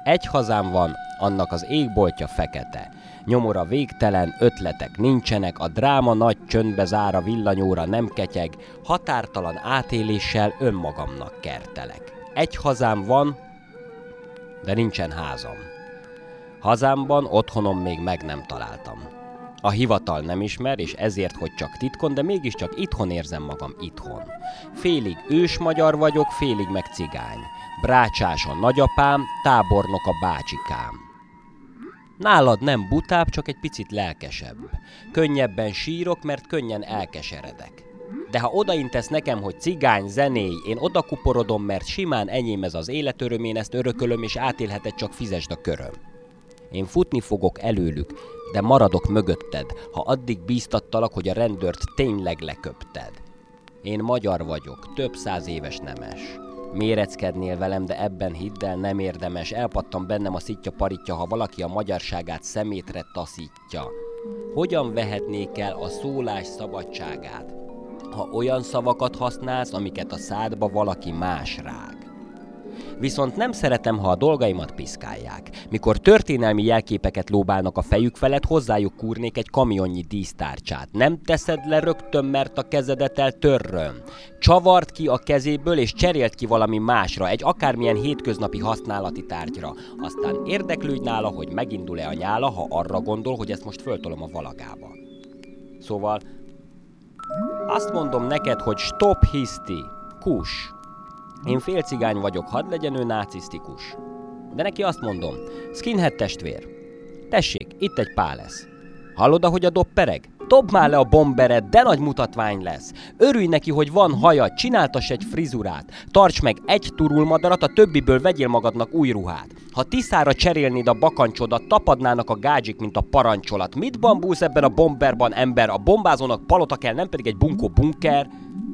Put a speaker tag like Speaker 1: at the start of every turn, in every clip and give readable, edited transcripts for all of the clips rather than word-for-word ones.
Speaker 1: Egy hazám van, annak az égboltja fekete. Nyomora végtelen, ötletek nincsenek, a dráma nagy csöndbe zár, a villanyóra nem ketyeg, határtalan átéléssel önmagamnak kertelek. Egy hazám van, de nincsen házam. Hazámban otthonom még meg nem találtam. A hivatal nem ismer, és ezért, hogy csak titkon, de mégiscsak itthon érzem magam itthon. Félig ős magyar vagyok, félig meg cigány. Brácsás a nagyapám, tábornok a bácsikám. Nálad nem butább, csak egy picit lelkesebb. Könnyebben sírok, mert könnyen elkeseredek. De ha odaintesz nekem, hogy cigány, zenéj, én odakuporodom, mert simán enyém ez az életöröm, én ezt örökölöm, és átélheted, csak fizesd a köröm. Én futni fogok előlük, de maradok mögötted, ha addig bíztattalak, hogy a rendőrt tényleg leköpted. Én magyar vagyok, több 100 éves nemes. Méreckednél velem, de ebben hidd el, nem érdemes. Elpattan bennem a szitja paritja, ha valaki a magyarságát szemétre taszítja. Hogyan vehetnék el a szólás szabadságát, ha olyan szavakat használsz, amiket a szádba valaki más rág? Viszont nem szeretem, ha a dolgaimat piszkálják. Mikor történelmi jelképeket lóbálnak a fejük felett, hozzájuk kúrnék egy kamionnyi dísztárcsát. Nem teszed le rögtön, mert a kezedet eltörröm. Csavart ki a kezéből, és cserélt ki valami másra, egy akármilyen hétköznapi használati tárgyra. Aztán érdeklődj nála, hogy megindul-e a nyála, ha arra gondol, hogy ezt most föltolom a valagába. Szóval azt mondom neked, hogy stop hiszti, kus. Én félcigány vagyok, hadd legyen ő nácisztikus. De neki azt mondom, skinhead testvér, tessék, itt egy pálesz. Hallod, ahogy a dob pereg? Dobd már le a bombered, de nagy mutatvány lesz. Örülj neki, hogy van haja, csináltass egy frizurát. Tarts meg egy turulmadarat, a többiből vegyél magadnak új ruhát. Ha tiszára cserélnéd a bakancsodat, tapadnának a gádzsik, mint a parancsolat. Mit bambulsz ebben a bomberban, ember? A bombázónak palota kell, nem pedig egy bunkó bunker.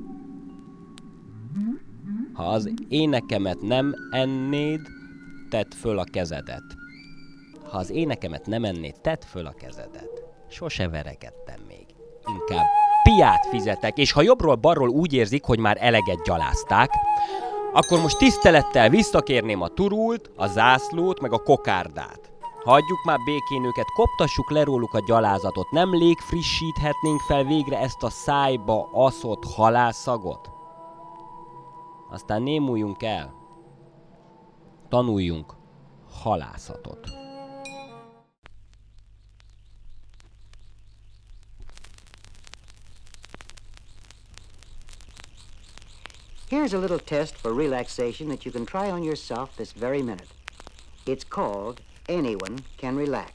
Speaker 1: Ha az énekemet nem ennéd, tedd föl a kezedet. Ha az énekemet nem ennéd, tedd föl a kezedet. Sose verekedtem még. Inkább piát fizetek, és ha jobbról-balról úgy érzik, hogy már eleget gyalázták, akkor most tisztelettel visszakérném a turult, a zászlót, meg a kokárdát. Hagyjuk már békén őket, koptassuk le róluk a gyalázatot. Nem légfrissíthetnénk fel végre ezt a szájba aszott halálszagot? Aztán némuljunk el. Tanuljunk halászatot.
Speaker 2: Here's a little test for relaxation that you can try on yourself this very minute. It's called Anyone Can Relax.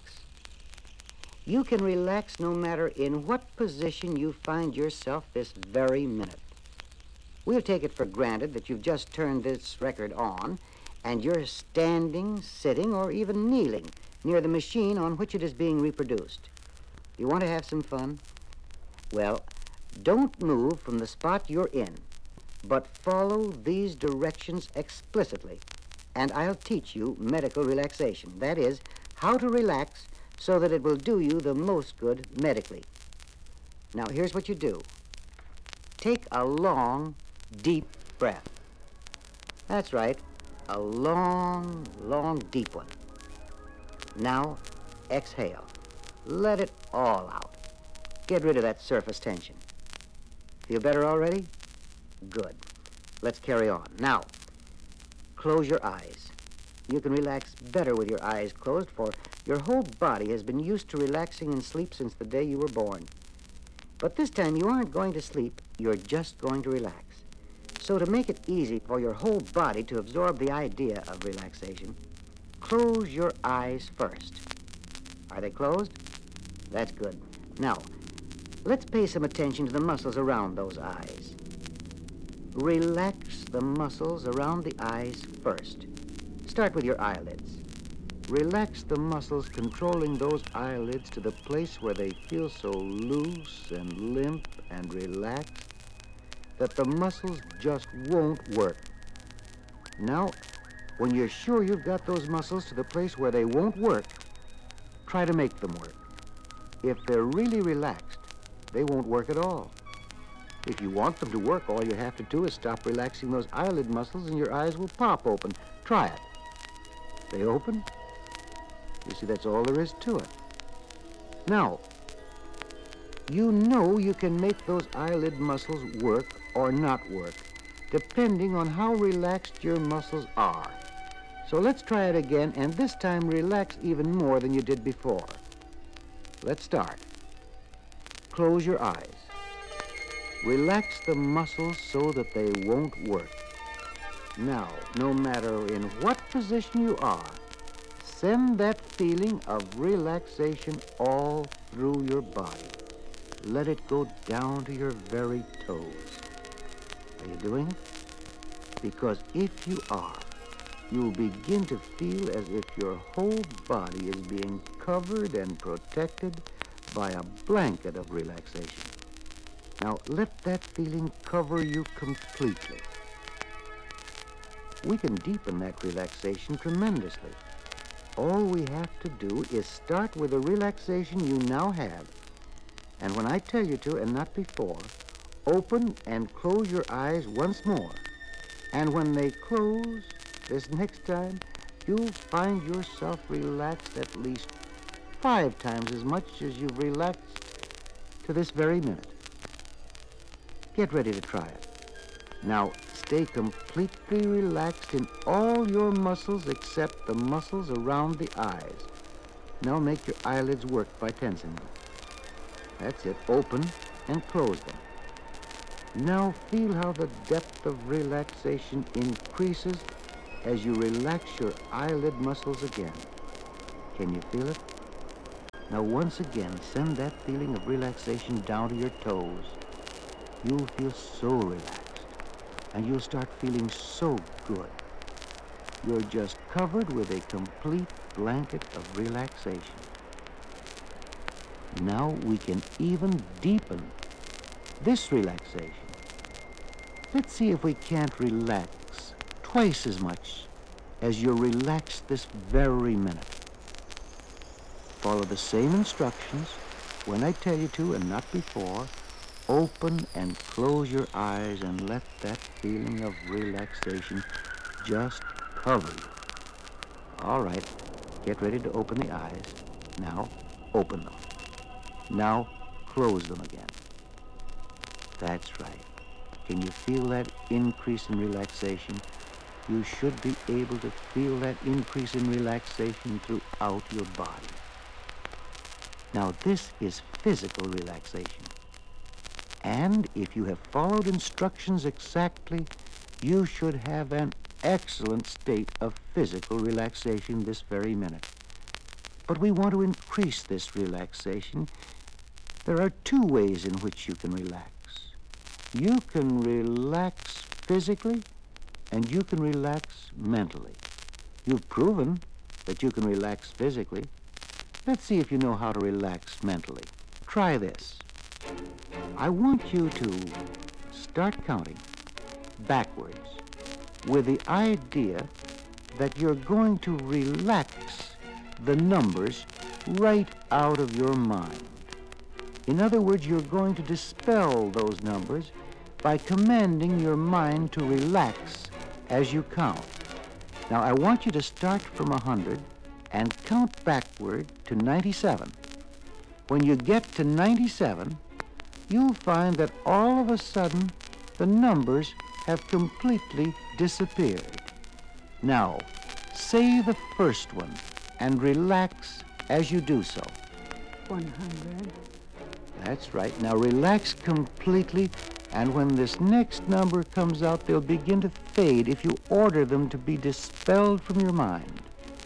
Speaker 2: You can relax no matter in what position you find yourself this very minute. We'll take it for granted that you've just turned this record on and you're standing, sitting, or even kneeling near the machine on which it is being reproduced. You want to have some fun? Well, don't move from the spot you're in, but follow these directions explicitly, and I'll teach you medical relaxation. That is, how to relax so that it will do you the most good medically. Now, here's what you do. Take a long, deep breath. That's right, a long, long, deep one. Now, exhale. Let it all out. Get rid of that surface tension. Feel better already? Good. Let's carry on. Now, close your eyes. You can relax better with your eyes closed, for your whole body has been used to relaxing in sleep since the day you were born. But this time you aren't going to sleep, you're just going to relax. So to make it easy for your whole body to absorb the idea of relaxation, close your eyes first. Are they closed? That's good. Now, let's pay some attention to the muscles around those eyes. Relax the muscles around the eyes first. Start with your eyelids. Relax the muscles controlling those eyelids to the place where they feel so loose and limp and relaxed that the muscles just won't work. Now, when you're sure you've got those muscles to the place where they won't work, try to make them work. If they're really relaxed, they won't work at all. If you want them to work, all you have to do is stop relaxing those eyelid muscles and your eyes will pop open. Try it. They open. You see, that's all there is to it. Now, you know you can make those eyelid muscles work or not work, depending on how relaxed your muscles are. So let's try it again, and this time relax even more than you did before. Let's start. Close your eyes. Relax the muscles so that they won't work. Now, no matter in what position you are, send that feeling of relaxation all through your body. Let it go down to your very toes. Are you doing it? Because if you are, you'll begin to feel as if your whole body is being covered and protected by a blanket of relaxation. Now, let that feeling cover you completely. We can deepen that relaxation tremendously. All we have to do is start with the relaxation you now have, and when I tell you to and not before, open and close your eyes once more. And when they close this next time, you'll find yourself relaxed at least 5 times as much as you've relaxed to this very minute. Get ready to try it. Now, stay completely relaxed in all your muscles except the muscles around the eyes. Now make your eyelids work by tensing them. That's it. Open and close them. Now feel how the depth of relaxation increases as you relax your eyelid muscles again. Can you feel it? Now once again, send that feeling of relaxation down to your toes. You'll feel so relaxed, and you'll start feeling so good. You're just covered with a complete blanket of relaxation. Now we can even deepen this relaxation. Let's see if we can't relax twice as much as you're relaxed this very minute. Follow the same instructions when I tell you to and not before. Open and close your eyes and let that feeling of relaxation just cover you. All right, get ready to open the eyes. Now, open them. Now, close them again. That's right. Can you feel that increase in relaxation? You should be able to feel that increase in relaxation throughout your body. Now, this is physical relaxation. And if you have followed instructions exactly, you should have an excellent state of physical relaxation this very minute. But we want to increase this relaxation. There are 2 ways in which you can relax. You can relax physically, and you can relax mentally. You've proven that you can relax physically. Let's see if you know how to relax mentally. Try this. I want you to start counting backwards with the idea that you're going to relax the numbers right out of your mind. In other words, you're going to dispel those numbers by commanding your mind to relax as you count. Now, I want you to start from 100 and count backward to 97. When you get to 97, you'll find that all of a sudden the numbers have completely disappeared. Now, say the first one and relax as you do so.
Speaker 3: 100.
Speaker 2: That's right. Now relax completely, and when this next number comes out, they'll begin to fade if you order them to be dispelled from your mind.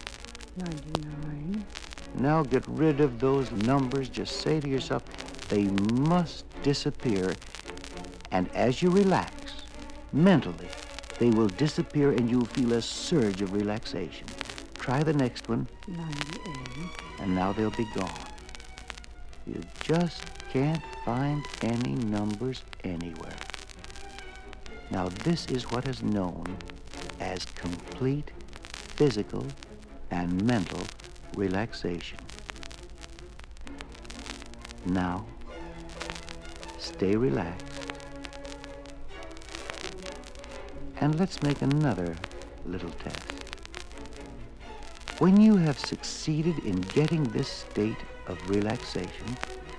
Speaker 3: 99.
Speaker 2: Now get rid of those numbers. Just say to yourself, they must disappear. And as you relax, mentally, they will disappear and you'll feel a surge of relaxation. Try the next one.
Speaker 3: 98.
Speaker 2: And now they'll be gone. You just can't find any numbers anywhere. Now this is what is known as complete physical and mental relaxation. Now, stay relaxed. And let's make another little test. When you have succeeded in getting this state of relaxation,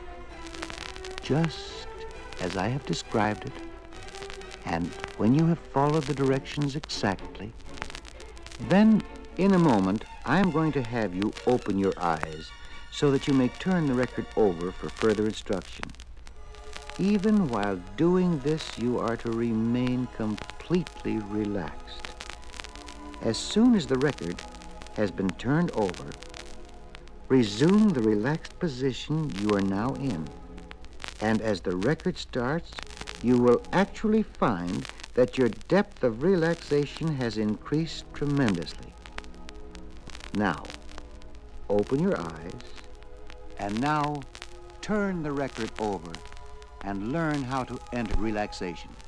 Speaker 2: just as I have described it, and when you have followed the directions exactly, then in a moment I'm going to have you open your eyes so that you may turn the record over for further instruction. Even while doing this, you are to remain completely relaxed. As soon as the record has been turned over, resume the relaxed position you are now in. And as the record starts, you will actually find that your depth of relaxation has increased tremendously. Now, open your eyes, and now turn the record over and learn how to enter relaxation.